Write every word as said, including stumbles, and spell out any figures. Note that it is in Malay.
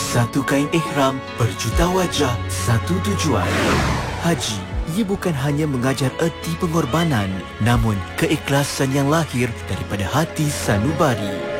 Satu kain ihram, berjuta wajah, satu tujuan. Haji, ia bukan hanya mengajar erti pengorbanan, namun keikhlasan yang lahir daripada hati sanubari.